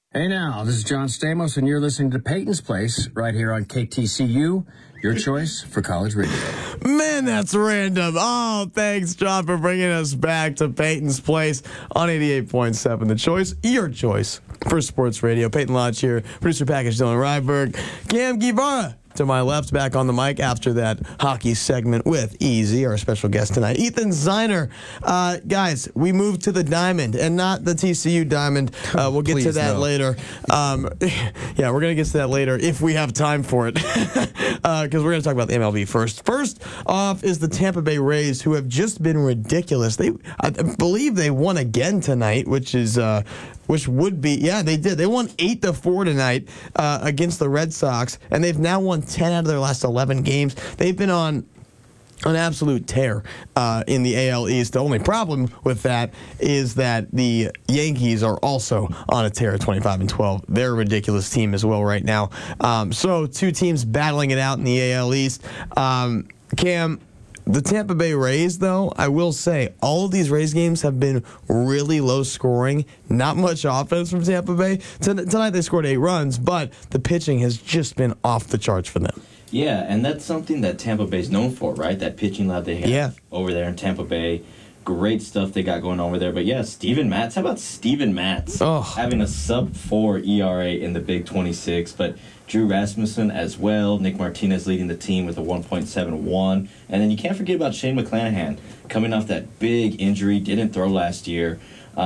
Hey now, this is John Stamos, and you're listening to Peyton's Place right here on KTCU, your choice for college radio. Man, that's random. Oh, thanks, John, for bringing us back to Peyton's Place on 88.7. The choice, your choice for sports radio. Peyton Lodge here, producer package Dylan Ryberg, Cam Guevara to my left, back on the mic after that hockey segment with Easy, our special guest tonight, Ethan Ziner. Guys, we moved to the Diamond and not the TCU Diamond. We'll get to that later. Yeah, we're going to get to that later if we have time for it, because we're going to talk about the MLB first. First off is the Tampa Bay Rays, who have just been ridiculous. I believe they won again tonight, which would be, yeah, they did. They won 8-4 tonight against the Red Sox, and they've now won 10 out of their last 11 games. They've been on an absolute tear in the AL East. The only problem with that is that the Yankees are also on a tear at 25-12. They're a ridiculous team as well right now. So two teams battling it out in the AL East. Cam, the Tampa Bay Rays, though, I will say, all of these Rays games have been really low scoring. Not much offense from Tampa Bay. Tonight they scored 8 runs, but the pitching has just been off the charts for them. Yeah, and that's something that Tampa Bay's known for, right? That pitching lab they have over there in Tampa Bay. Great stuff they got going over there. But yeah, Steven Matz. How about Steven Matz having a sub-4 ERA in the Big 26? But Drew Rasmussen as well. Nick Martinez leading the team with a 1.71. And then you can't forget about Shane McClanahan coming off that big injury. Didn't throw last year.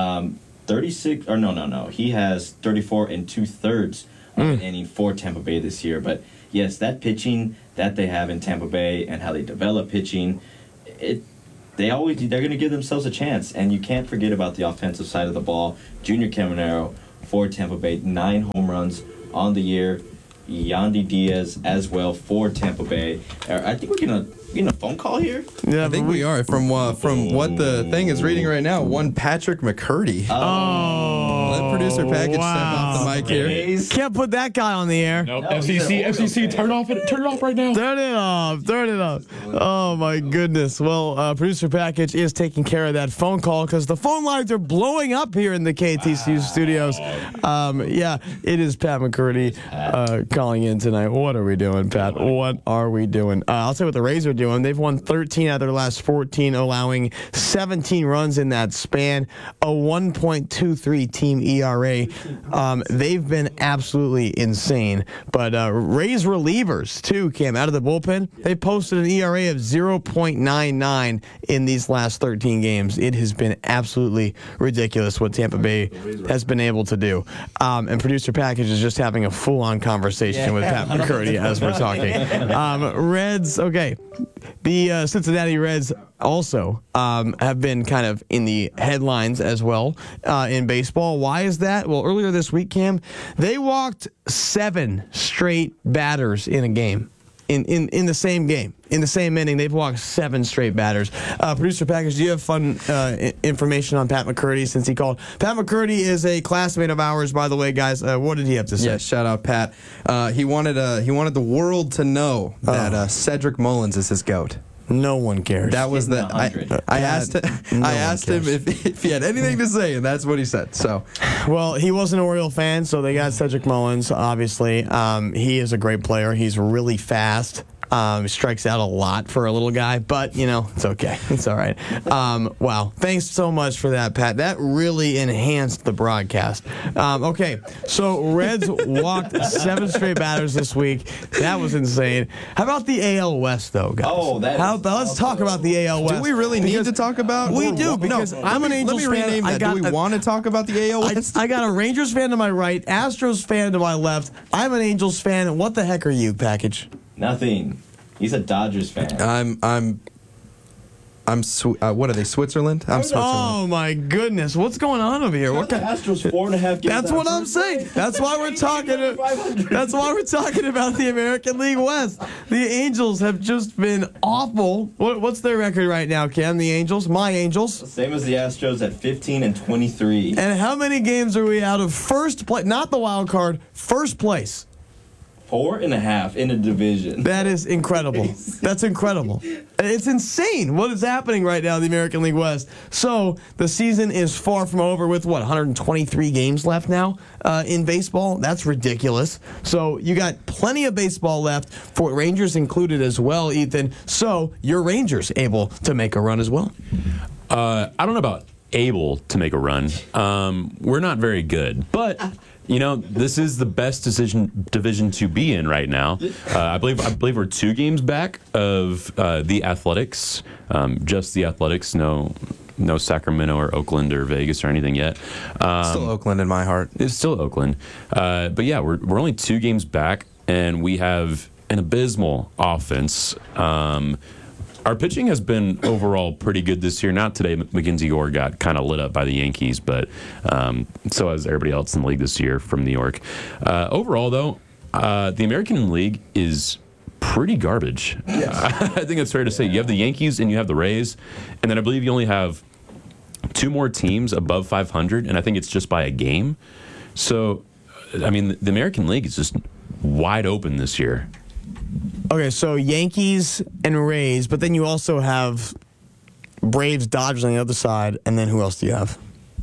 36, or no. He has 34 2/3 inning for Tampa Bay this year. But yes, that pitching that they have in Tampa Bay and how they develop pitching, they're going to give themselves a chance. And you can't forget about the offensive side of the ball. Junior Caminero for Tampa Bay, 9 home runs on the year. Yandy Diaz as well for Tampa Bay. I think we're going to get a phone call here. Yeah, I think we are. From what the thing is reading right now, one Patrick McCurdy. Let producer package step off the mic here. Can't put that guy on the air. Nope. FCC, turn it off right now. Turn it off. Oh my goodness. Well, producer package is taking care of that phone call because the phone lines are blowing up here in the KTCU studios. Yeah, it is Pat McCurdy calling in tonight. What are we doing, Pat? What are we doing? I'll tell you what the Rays are doing. They've won 13 out of their last 14, allowing 17 runs in that span, a 1.23 team ERA. They've been absolutely insane. But Rays relievers, too, Cam, out of the bullpen, they posted an ERA of 0.99 in these last 13 games. It has been absolutely ridiculous what Tampa Bay has been able to do. And producer package is just having a full-on conversation with Pat McCurdy as we're talking. Reds, okay. The Cincinnati Reds also have been kind of in the headlines as well in baseball. Why is that? Well, earlier this week, Cam, they walked 7 straight batters in a game. In the same game, in the same inning, they've walked 7 straight batters. Producer package, do you have fun information on Pat McCurdy since he called? Pat McCurdy is a classmate of ours, by the way, guys. What did he have to say? Yeah, shout out Pat. He wanted the world to know that Cedric Mullins is his GOAT. No one cares. That was the I asked him if he had anything to say, and that's what he said. So, well, he was an Oriole fan, so they got Cedric Mullins. Obviously, he is a great player. He's really fast. He strikes out a lot for a little guy, but, it's okay. It's all right. Wow. Thanks so much for that, Pat. That really enhanced the broadcast. Okay, so Reds walked 7 straight batters this week. That was insane. How about the AL West, though, guys? Let's talk about the AL West. Do we really need to talk about? We do, because I'm an Angels fan. Let me rename that. Do we want to talk about the AL West? I got a Rangers fan to my right, Astros fan to my left. I'm an Angels fan. What the heck are you, package? Nothing. He's a Dodgers fan. What are they, Switzerland? I'm Switzerland. Oh, my goodness. What's going on over here? What the Astros 4.5 games? That's what I'm saying. That's why we're talking about the American League West. The Angels have just been awful. What's their record right now, Cam? The Angels? My Angels? Same as the Astros at 15-23. And how many games are we out of first place? Not the wild card, first place. 4.5 in a division. That is incredible. That's incredible. It's insane what is happening right now in the American League West. So the season is far from over with, 123 games left now in baseball? That's ridiculous. So you got plenty of baseball left, for Rangers included as well, Ethan. So your Rangers able to make a run as well? I don't know about able to make a run. We're not very good, but this is the best division to be in right now. I believe we're 2 games back of the Athletics, just the Athletics. No Sacramento or Oakland or Vegas or anything yet. Still Oakland in my heart. It's still Oakland, but yeah, we're only 2 games back, and we have an abysmal offense. Our pitching has been overall pretty good this year. Not today. Mackenzie Gore got kind of lit up by the Yankees, but so has everybody else in the league this year from New York. Overall, though, the American League is pretty garbage. Yes. I think it's fair to say. You have the Yankees and you have the Rays, and then I believe you only have 2 more teams above 500, and I think it's just by a game. So, I mean, the American League is just wide open this year. Okay, so Yankees and Rays, but then you also have Braves, Dodgers on the other side, and then who else do you have?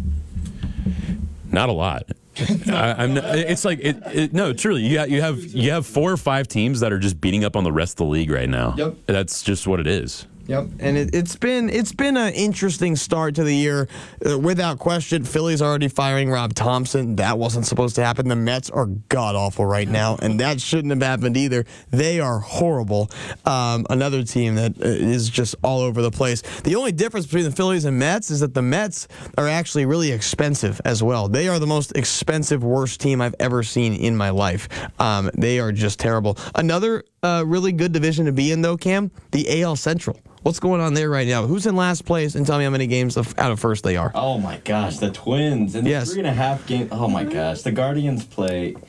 Not a lot. It's like no, truly. You have 4 or 5 teams that are just beating up on the rest of the league right now. Yep, that's just what it is. Yep, and it's been an interesting start to the year, without question. Philly's already firing Rob Thompson. That wasn't supposed to happen. The Mets are god awful right now, and that shouldn't have happened either. They are horrible. Another team that is just all over the place. The only difference between the Phillies and Mets is that the Mets are actually really expensive as well. They are the most expensive, worst team I've ever seen in my life. They are just terrible. Another really good division to be in, though, Cam, the AL Central. What's going on there right now? Who's in last place? And tell me how many games out of first they are. Oh, my gosh. The Twins. And the 3.5 games. Oh, my gosh. The Guardians play